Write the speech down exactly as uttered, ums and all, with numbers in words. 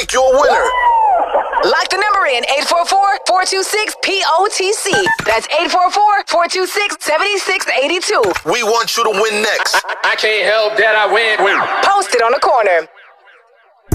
make you a winner. Lock the number in eight four four, four two six, P O T C. That's eight four four, four two six, seven six eight two. We want you to win next. I, I can't help that I win. win. Post it on the corner.